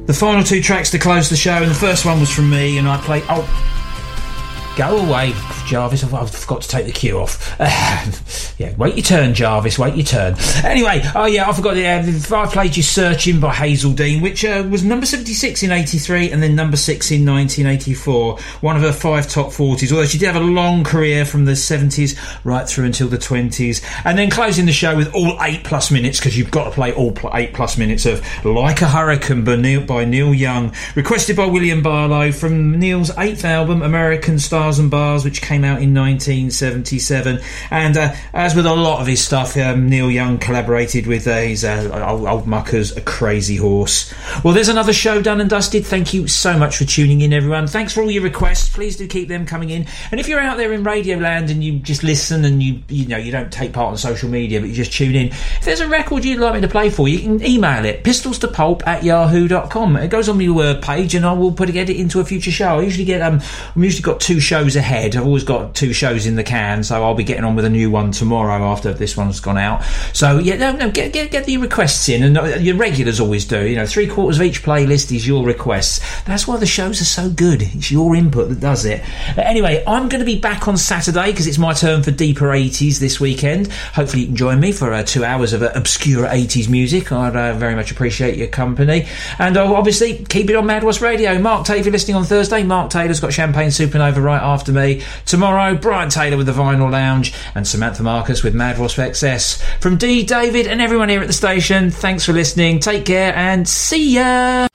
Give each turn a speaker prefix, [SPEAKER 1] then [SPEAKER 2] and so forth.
[SPEAKER 1] The final two tracks to close the show, and the first one was from me, and I played... Oh, go away, Jarvis. I forgot to take the cue off. Yeah, wait your turn, Jarvis, wait your turn. Anyway, I forgot I played You Searching by Hazel Dean, which was number 76 in 83 and then number 6 in 1984. One of her 5 top 40s, although she did have a long career from the 70s right through until the 20s. And then closing the show with all 8+ minutes, because you've got to play all 8+ minutes of Like a Hurricane by Neil Young, requested by William Barlow from Neil's 8th album, American Stars and Bars, which came out in 1977. And as with a lot of his stuff, Neil Young collaborated with his old muckers, A Crazy Horse. Well, there's another show done and dusted. Thank you so much for tuning in, everyone. Thanks for all your requests. Please do keep them coming in. And if you're out there in Radioland and you just listen and you don't take part on social media, but you just tune in, if there's a record you'd like me to play for you can email it, pistolstopulp@yahoo.com. It goes on my word page and I will get it into a future show. I usually got 2 shows ahead. I've always got 2 shows in the can, so I'll be getting on with a new one tomorrow after this one's gone out. So yeah, get the requests in, and your regulars always do. 3/4 of each playlist is your requests. That's why the shows are so good. It's your input that does it. Anyway, I'm going to be back on Saturday because it's my turn for Deeper 80s this weekend. Hopefully you can join me for 2 hours of obscure 80s music. I'd very much appreciate your company, and obviously keep it on Mad Wasp Radio. Mark Taylor, if you're listening on Thursday, Mark Taylor's got Champagne Supernova right after me. Tomorrow, Brian Taylor with the Vinyl Lounge, and Samantha Marcus with Mad Wasp XS. From D, David and everyone here at the station, thanks for listening, take care and see ya!